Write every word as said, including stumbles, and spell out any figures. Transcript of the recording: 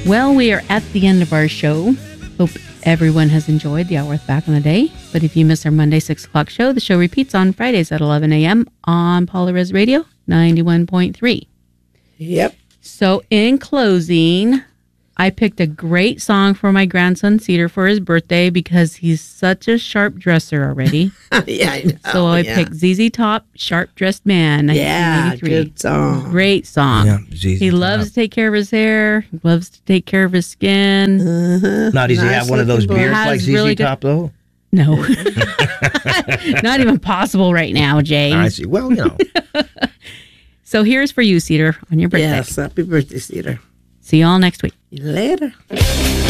Well, we are at the end of our show. Hope everyone has enjoyed the hour back in the day. But if you miss our Monday six o'clock show, the show repeats on Fridays at eleven a.m. on Polarez Radio ninety-one point three. Yep. So in closing, I picked a great song for my grandson Cedar for his birthday because he's such a sharp dresser already. Yeah, I know. So I yeah. picked Z Z Top, Sharp Dressed Man. Yeah, good song. Great song. Yeah, Z Z he Top. loves to take care of his hair. He loves to take care of his skin. Uh-huh. Now, does he Nice have one of those looking boy. beards Has like Z Z really good- Top, though? No. Not even possible right now, Jay. I see. Well, you know. So here's for you, Cedar, on your birthday. Yes, happy birthday, Cedar. See you all next week. Later.